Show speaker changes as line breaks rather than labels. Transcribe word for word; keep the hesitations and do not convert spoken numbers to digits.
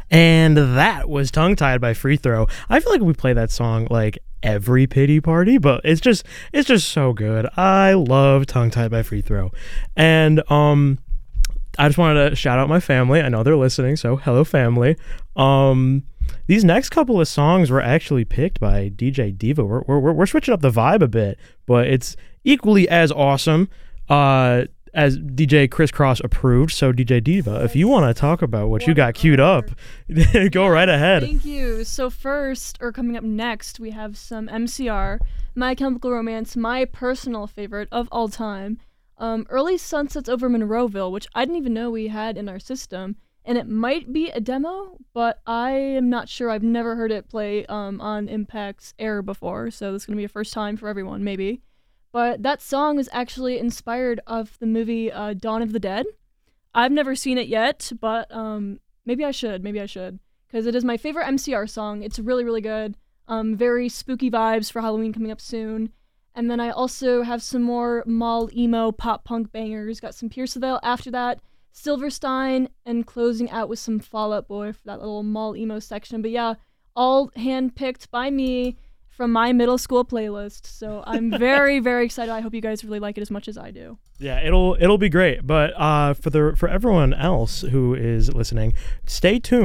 And that was Tongue Tied by Free Throw. I feel like we play that song like every pity party, but it's just it's just so good. I love Tongue Tied by Free Throw. And um I just wanted to shout out my family. I know they're listening, so hello family. Um these next couple of songs were actually picked by D J Diva. We're we're we're switching up the vibe a bit, but it's equally as awesome. Uh as D J Crisscross approved. So D J Diva, if you want to talk about what, what you got queued up, go right ahead.
Thank you. So first, or coming up next, we have some M C R, My Chemical Romance, my personal favorite of all time. Um, Early Sunsets Over Monroeville, which I didn't even know we had in our system. And it might be a demo, but I am not sure. I've never heard it play um, on Impact's air before, so this is going to be a first time for everyone, maybe. But that song is actually inspired of the movie uh, Dawn of the Dead. I've never seen it yet, but um, maybe I should. Maybe I should. Because it is my favorite M C R song. It's really, really good. Um, very spooky vibes for Halloween coming up soon. And then I also have some more mall emo pop punk bangers. Got some Pierce the Veil after that. Silverstein, and closing out with some Fall Out Boy for that little mall emo section. But yeah, all handpicked by me from my middle school playlist. So I'm very, very excited. I hope you guys really like it as much as I do.
Yeah, it'll it'll be great. But uh, for the for everyone else who is listening, stay tuned.